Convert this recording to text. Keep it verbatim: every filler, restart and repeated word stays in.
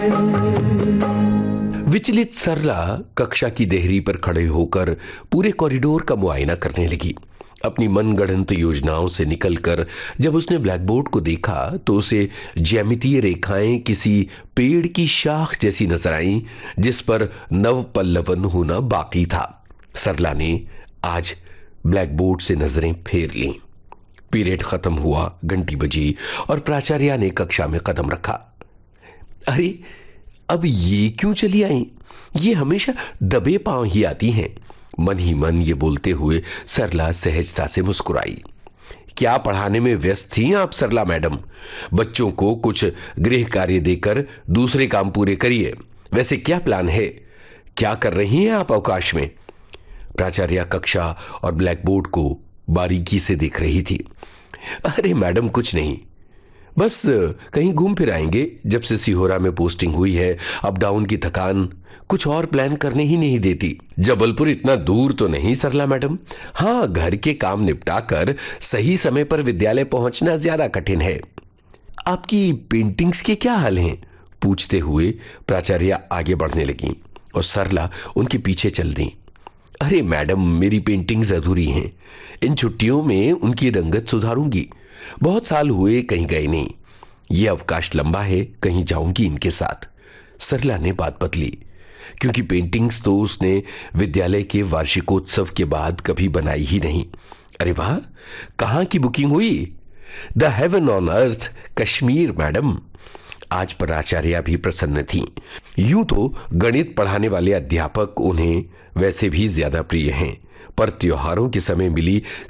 विचलित सरला कक्षा की देहरी पर खड़े होकर पूरे कॉरिडोर का मुआयना करने लगी। अपनी मनगढ़ंत योजनाओं से निकलकर जब उसने ब्लैकबोर्ड को देखा तो उसे ज्यामितीय रेखाएं किसी पेड़ की शाख जैसी नजर आईं, जिस पर नव पल्लवन होना बाकी था। सरला ने आज ब्लैकबोर्ड से नजरें फेर लीं। पीरियड खत्म हुआ, घंटी बजी और प्राचार्य ने कक्षा में कदम रखा। अरे, अब ये क्यों चली आई? ये हमेशा दबे पांव ही आती हैं। मन ही मन ये बोलते हुए सरला सहजता से मुस्कुराई। क्या पढ़ाने में व्यस्त थी आप सरला मैडम? बच्चों को कुछ गृह कार्य देकर दूसरे काम पूरे करिए। वैसे क्या प्लान है? क्या कर रही हैं आप अवकाश में? प्राचार्य कक्षा और ब्लैकबोर्ड को बारीकी से देख रही थी। अरे मैडम, कुछ नहीं, बस कहीं घूम फिर आएंगे। जब से सिहोरा में पोस्टिंग हुई है, अप डाउन की थकान कुछ और प्लान करने ही नहीं देती। जबलपुर इतना दूर तो नहीं सरला मैडम। हाँ, घर के काम निपटा कर सही समय पर विद्यालय पहुंचना ज्यादा कठिन है। आपकी पेंटिंग्स के क्या हाल हैं? पूछते हुए प्राचार्य आगे बढ़ने लगी और सरला उनके पीछे चल दी। अरे मैडम, मेरी पेंटिंग्स अधूरी हैं। इन छुट्टियों में उनकी रंगत सुधारूंगी। बहुत साल हुए कहीं गए नहीं। ये अवकाश लंबा है, कहीं जाऊंगी इनके साथ। सरला ने बात बदली, क्योंकि पेंटिंग्स तो उसने विद्यालय के वार्षिकोत्सव के बाद कभी बनाई ही नहीं। अरे वाह, कहाँ की बुकिंग हुई? The heaven on earth, Kashmir madam. आज प्राचार्या भी प्रसन्न थी। यूं तो गणित पढ़ाने वाले अध्यापक उन्हें वैसे भी ज्यादा प्रिय हैं, पर त्योहारों के समय मिली